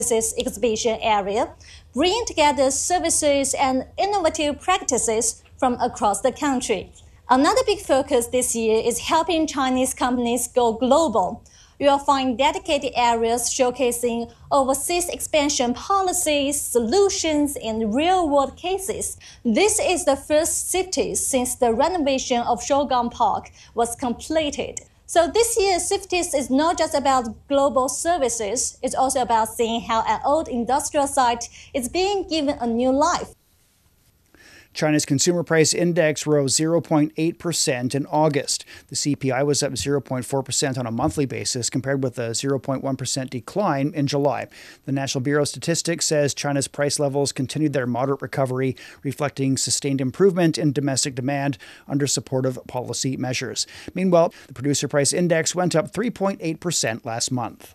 exhibition area, bringing together services and innovative practices from across the country. Another big focus this year is helping Chinese companies go global. You will find dedicated areas showcasing overseas expansion policies, solutions, and real-world cases. This is the first city since the renovation of Shougang Park was completed. So this year, CIFTIS is not just about global services, it's also about seeing how an old industrial site is being given a new life. China's consumer price index rose 0.8% in August. The CPI was up 0.4% on a monthly basis, compared with a 0.1% decline in July. The National Bureau of Statistics says China's price levels continued their moderate recovery, reflecting sustained improvement in domestic demand under supportive policy measures. Meanwhile, the producer price index went up 3.8% last month.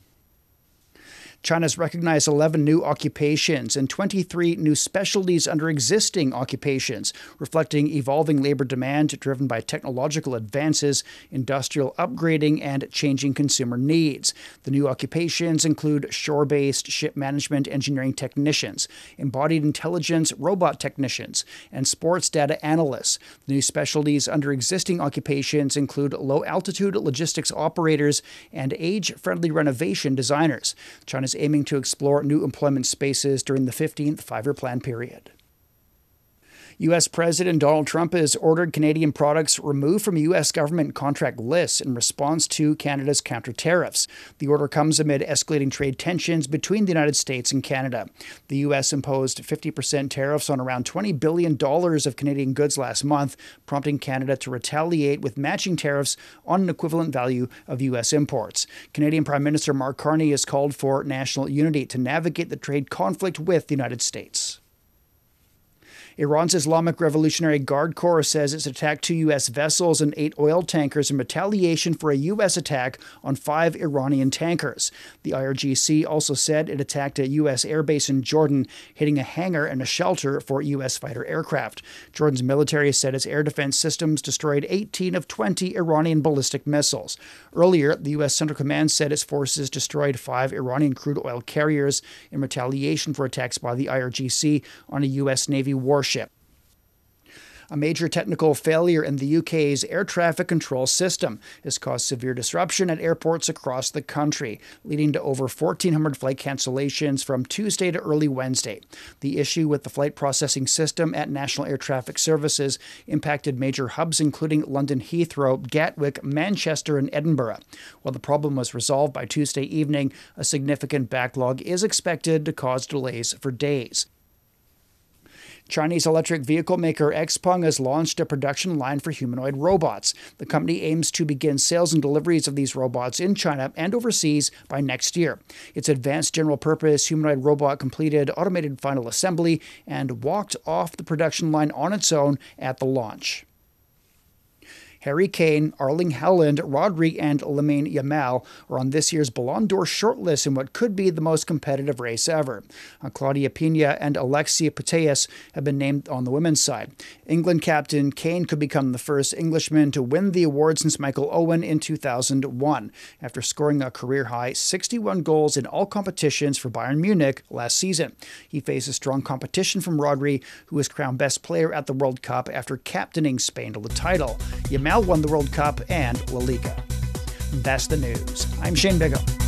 China's recognized 11 new occupations and 23 new specialties under existing occupations, reflecting evolving labor demand driven by technological advances, industrial upgrading, and changing consumer needs. The new occupations include shore-based ship management engineering technicians, embodied intelligence robot technicians, and sports data analysts. The new specialties under existing occupations include low-altitude logistics operators and age-friendly renovation designers. China's aiming to explore new employment spaces during the 15th five-year plan period. U.S. President Donald Trump has ordered Canadian products removed from U.S. government contract lists in response to Canada's counter-tariffs. The order comes amid escalating trade tensions between the United States and Canada. The U.S. imposed 50% tariffs on around $20 billion of Canadian goods last month, prompting Canada to retaliate with matching tariffs on an equivalent value of U.S. imports. Canadian Prime Minister Mark Carney has called for national unity to navigate the trade conflict with the United States. Iran's Islamic Revolutionary Guard Corps says it's attacked 2 U.S. vessels and 8 oil tankers in retaliation for a U.S. attack on 5 Iranian tankers. The IRGC also said it attacked a U.S. airbase in Jordan, hitting a hangar and a shelter for U.S. fighter aircraft. Jordan's military said its air defense systems destroyed 18 of 20 Iranian ballistic missiles. Earlier, the U.S. Central Command said its forces destroyed 5 Iranian crude oil carriers in retaliation for attacks by the IRGC on a U.S. Navy warship. A major technical failure in the UK's air traffic control system has caused severe disruption at airports across the country, leading to over 1,400 flight cancellations from Tuesday to early Wednesday. The issue with the flight processing system at National Air Traffic Services impacted major hubs including London Heathrow, Gatwick, Manchester, and Edinburgh. While the problem was resolved by Tuesday evening, a significant backlog is expected to cause delays for days. Chinese electric vehicle maker XPeng has launched a production line for humanoid robots. The company aims to begin sales and deliveries of these robots in China and overseas by next year. Its advanced general-purpose humanoid robot completed automated final assembly and walked off the production line on its own at the launch. Harry Kane, Erling Haaland, Rodri, and Lamine Yamal are on this year's Ballon d'Or shortlist in what could be the most competitive race ever. Claudia Pina and Alexia Putellas have been named on the women's side. England captain Kane could become the first Englishman to win the award since Michael Owen in 2001, after scoring a career-high 61 goals in all competitions for Bayern Munich last season. He faces strong competition from Rodri, who was crowned best player at the World Cup after captaining Spain to the title. Yamal won the World Cup and La Liga. That's the news. I'm Shane Bigham.